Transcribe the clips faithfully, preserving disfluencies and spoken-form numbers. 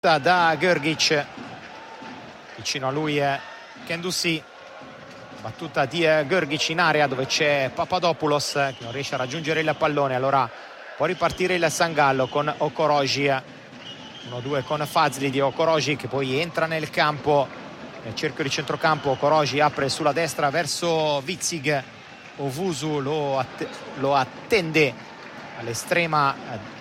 da Grgic, vicino a lui è Kendousi, battuta di Grgic in area dove c'è Papadopoulos che non riesce a raggiungere il pallone, allora può ripartire il Sangallo con Okoroji, uno due con Fazli di Okoroji che poi entra nel campo, nel cerchio di centrocampo. Okoroji apre sulla destra verso Witzig, Owusu lo, att- lo attende all'estrema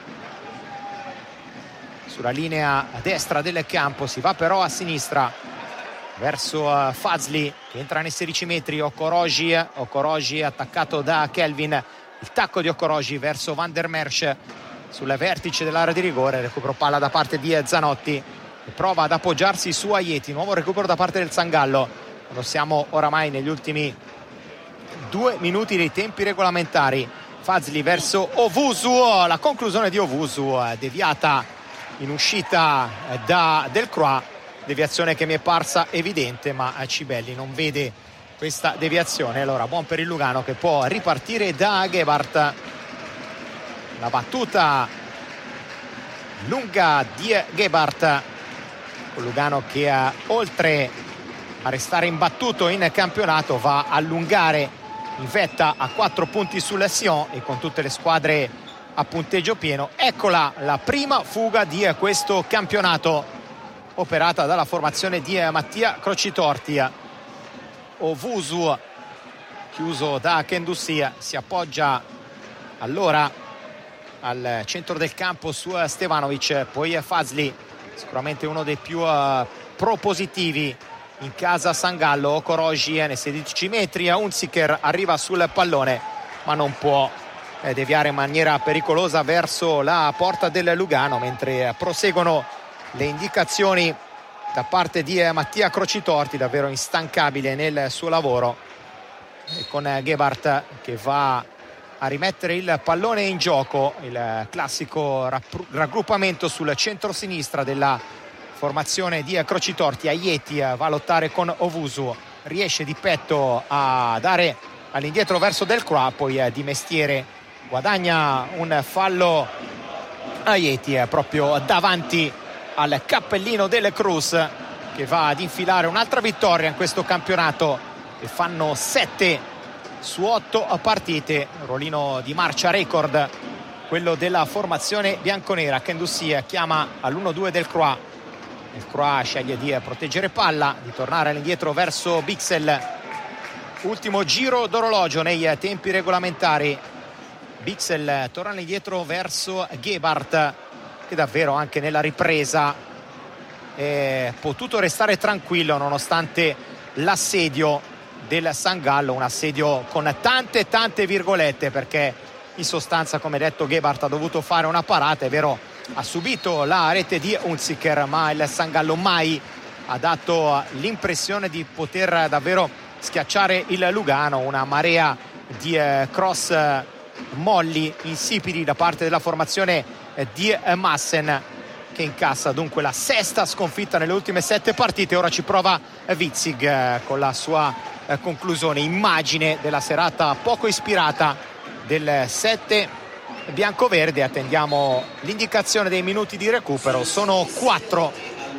sulla linea destra del campo, si va però a sinistra verso uh, Fazli che entra nei sedici metri. Okoroji, Okoroji attaccato da Kelvin, il tacco di Okoroji verso Van der Merch sul vertice dell'area di rigore, recupero palla da parte di Zanotti che prova ad appoggiarsi su Ajeti, nuovo recupero da parte del Sangallo quando siamo oramai negli ultimi due minuti dei tempi regolamentari. Fazli verso Owusu, la conclusione di Owusu deviata in uscita da Delcroix, deviazione che mi è parsa evidente, ma Cibelli non vede questa deviazione. Allora buon per il Lugano che può ripartire da Gebhardt, la battuta lunga di Gebhardt, con Lugano che oltre a restare imbattuto in campionato va a allungare in vetta a quattro punti sul Sion e con tutte le squadre a punteggio pieno. Eccola la prima fuga di questo campionato operata dalla formazione di Mattia Crocitorti. Owusu chiuso da Kendousi, si appoggia allora al centro del campo su Stevanovic, poi Fazli, sicuramente uno dei più uh, propositivi in casa Sangallo. Okoroji nei sedici metri, Hunziker arriva sul pallone ma non può eh, deviare in maniera pericolosa verso la porta del Lugano, mentre proseguono le indicazioni da parte di Mattia Crocitorti, davvero instancabile nel suo lavoro, e con Gebhardt che va a rimettere il pallone in gioco, il classico raggruppamento sul centro-sinistra della formazione di Crocitorti. Ajeti va a lottare con Owusu, riesce di petto a dare all'indietro verso Delcroix, poi di mestiere guadagna un fallo Ajeti proprio davanti al cappellino del Cruz, che va ad infilare un'altra vittoria in questo campionato e fanno sette su otto partite, rolino di marcia record quello della formazione bianconera. Kendousi chiama all'uno due del Croix, il Croix sceglie di proteggere palla, di tornare all'indietro verso Bixel, ultimo giro d'orologio nei tempi regolamentari. Bixel torna all'indietro verso Gebhardt, che davvero anche nella ripresa è potuto restare tranquillo nonostante l'assedio del Sangallo, un assedio con tante tante virgolette, perché in sostanza, come detto, Gebhardt ha dovuto fare una parata, è vero, ha subito la rete di Hunziker, ma il Sangallo mai ha dato l'impressione di poter davvero schiacciare il Lugano. Una marea di cross molli, insipidi da parte della formazione di Maassen, che incassa dunque la sesta sconfitta nelle ultime sette partite. Ora ci prova Witzig con la sua conclusione, immagine della serata poco ispirata del sette biancoverde. Attendiamo l'indicazione dei minuti di recupero, sono quattro,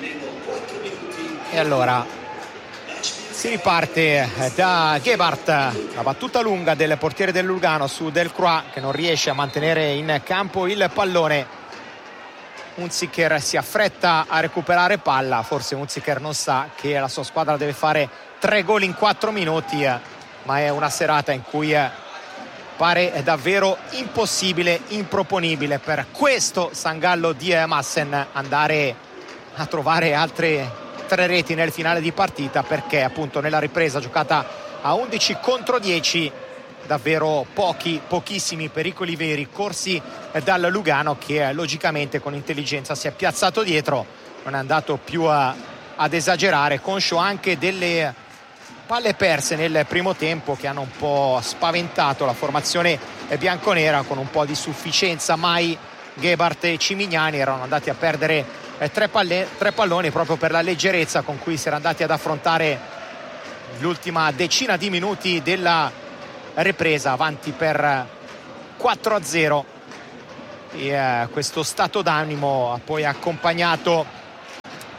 e allora si riparte da Gebhardt, la battuta lunga del portiere del Lugano su Delcroix, che non riesce a mantenere in campo il pallone. Hunziker si affretta a recuperare palla, forse Hunziker non sa che la sua squadra deve fare tre gol in quattro minuti, ma è una serata in cui pare davvero impossibile, improponibile per questo Sangallo di Maassen andare a trovare altre tre reti nel finale di partita, perché appunto nella ripresa giocata a undici contro dieci davvero pochi, pochissimi pericoli veri corsi dal Lugano, che logicamente con intelligenza si è piazzato dietro, non è andato più a, ad esagerare, conscio anche delle palle perse nel primo tempo che hanno un po' spaventato la formazione bianconera. Con un po' di sufficienza mai Gebhardt e Cimignani erano andati a perdere tre, palle, tre palloni proprio per la leggerezza con cui si erano andati ad affrontare l'ultima decina di minuti della ripresa, avanti per quattro a zero. E eh, questo stato d'animo ha poi accompagnato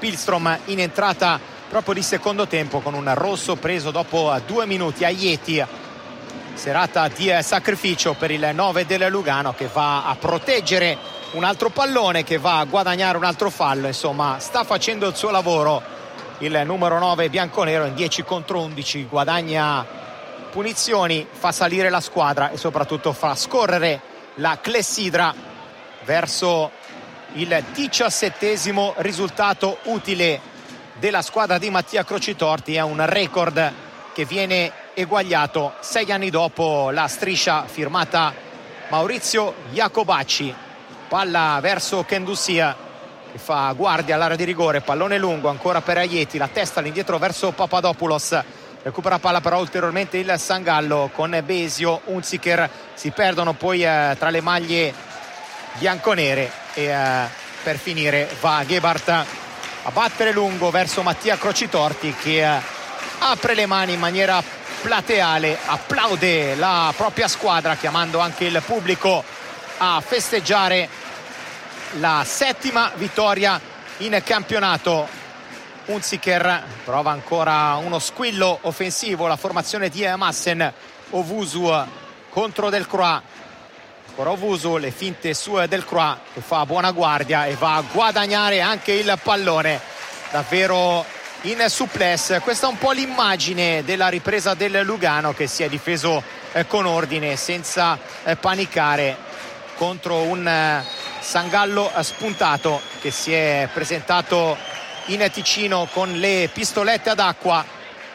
Pilstrom in entrata proprio di secondo tempo con un rosso preso dopo due minuti a Ieti. Serata di sacrificio per il nove del Lugano, che va a proteggere un altro pallone, che va a guadagnare un altro fallo. Insomma, sta facendo il suo lavoro il numero nove bianconero. In dieci contro undici guadagna punizioni, fa salire la squadra e soprattutto fa scorrere la clessidra verso il diciassettesimo risultato utile della squadra di Mattia Crocitorti. È un record che viene eguagliato sei anni dopo la striscia firmata Maurizio Iacobacci. Palla verso Kendussia, che fa guardia all'area di rigore, pallone lungo ancora per Aieti, la testa all'indietro verso Papadopoulos, recupera palla però ulteriormente il Sangallo con Besio, Unziker, si perdono poi eh, tra le maglie bianconere e eh, per finire va Gebhardt a battere lungo verso Mattia Crocitorti, che eh, apre le mani in maniera plateale, applaude la propria squadra, chiamando anche il pubblico a festeggiare la settima vittoria in campionato. Unziker prova ancora uno squillo offensivo, la formazione di Massen, Owusu contro Delcroix, ancora Owusu, le finte su Delcroix che fa buona guardia e va a guadagnare anche il pallone davvero in supplesse. Questa è un po' l'immagine della ripresa del Lugano, che si è difeso eh, con ordine, senza eh, panicare contro un eh, Sangallo spuntato che si è presentato in Ticino con le pistolette ad acqua.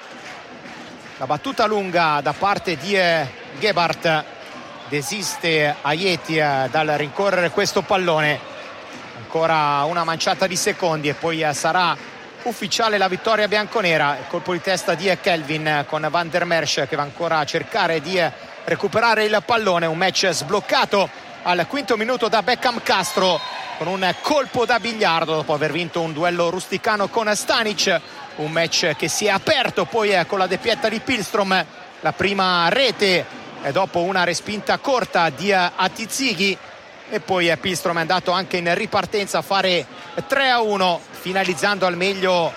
La battuta lunga da parte di eh, Gebhardt, desiste Aieti eh, dal rincorrere questo pallone. Ancora una manciata di secondi e poi eh, sarà ufficiale la vittoria bianconera. Il colpo di testa di Kelvin con Van der Merch che va ancora a cercare di recuperare il pallone. Un match sbloccato al quinto minuto da Beckham Castro con un colpo da biliardo dopo aver vinto un duello rusticano con Stanic. Un match che si è aperto poi con la doppietta di Pilstrom, la prima rete dopo una respinta corta di Atizighi, e poi Pilstrom è andato anche in ripartenza a fare tre a uno, finalizzando al meglio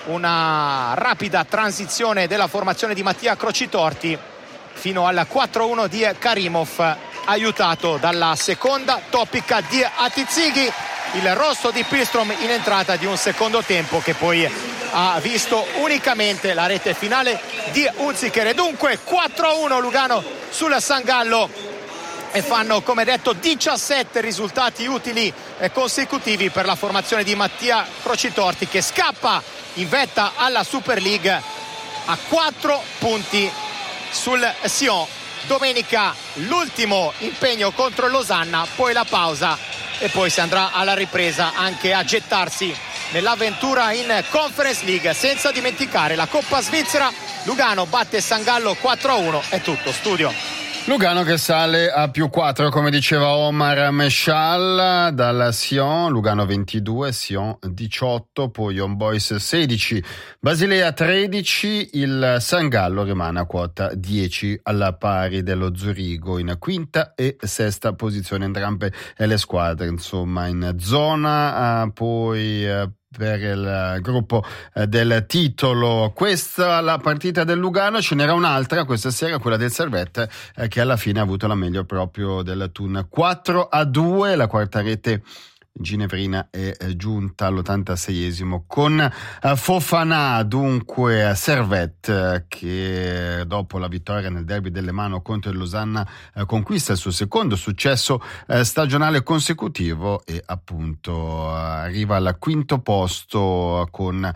una rapida transizione della formazione di Mattia Crocitorti fino al quattro a uno di Karimov, aiutato dalla seconda toppica di Atizighi. Il rosso di Pilstrom in entrata di un secondo tempo che poi ha visto unicamente la rete finale di Unziker. E dunque quattro a uno Lugano sul Sangallo, e fanno, come detto, diciassette risultati utili consecutivi per la formazione di Mattia Crocitorti, che scappa in vetta alla Super League a quattro punti sul Sion. Domenica l'ultimo impegno contro Losanna, poi la pausa e poi si andrà alla ripresa anche a gettarsi nell'avventura in Conference League, senza dimenticare la Coppa Svizzera. Lugano batte Sangallo quattro a uno. È tutto, studio. Lugano che sale a più quattro, come diceva Omar Meshal, dal Sion. Lugano ventidue, Sion diciotto, poi On Boys sedici, Basilea tredici. Il Sangallo rimane a quota dieci, alla pari dello Zurigo in quinta e sesta posizione, entrambe le squadre insomma in zona. Poi per il gruppo del titolo. Questa la partita del Lugano. Ce n'era un'altra questa sera, quella del Servette, eh, che alla fine ha avuto la meglio proprio del Thun. quattro a due, la quarta rete ginevrina è giunta all'ottantaseiesimo con Fofana. Dunque Servette, che dopo la vittoria nel derby del Lemano contro il Losanna conquista il suo secondo successo stagionale consecutivo e appunto arriva al quinto posto con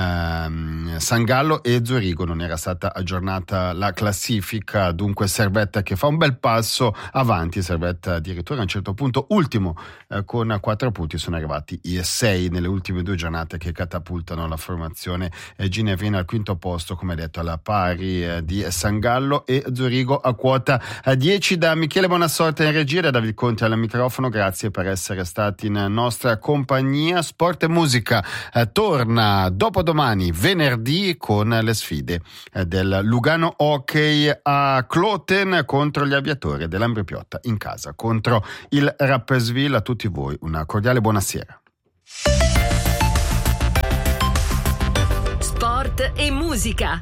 ehm, Sangallo e Zurigo. Non era stata aggiornata la classifica, dunque Servette che fa un bel passo avanti. Servette addirittura a un certo punto ultimo eh, con quattro punti. Sono arrivati i sei nelle ultime due giornate che catapultano la formazione ginevrina al quinto posto, come detto alla pari di Sangallo e Zurigo a quota dieci. Da Michele Bonassorte in regia, da David Conti al microfono, grazie per essere stati in nostra compagnia. Sport e musica eh, torna dopodomani venerdì con le sfide eh, del Lugano Hockey a Kloten contro gli Aviatori dell'Ambre Piotta in casa contro il Rapperswil. A tutti voi una cordiale buonasera. sport e musica.